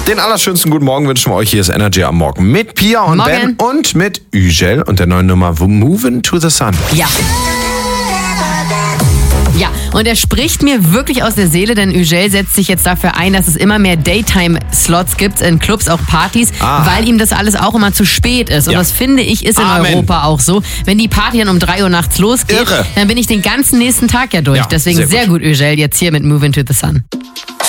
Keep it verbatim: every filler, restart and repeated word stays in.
Den allerschönsten guten Morgen wünschen wir euch. Hier ist Energy am Morgen mit Pia und Morgen. Ben und mit Ügel und der neuen Nummer Movin' to the Sun. Ja. Ja, und er spricht mir wirklich aus der Seele, denn Ügel setzt sich jetzt dafür ein, dass es immer mehr Daytime-Slots gibt in Clubs, auch Partys, Ah. weil ihm das alles auch immer zu spät ist. Und Ja. das finde ich ist in Amen. Europa auch so. Wenn die Party dann um drei Uhr nachts losgeht, Irre. dann bin ich den ganzen nächsten Tag ja durch. Ja, Deswegen sehr sehr gut, Ügel, jetzt hier mit Movin' to the Sun.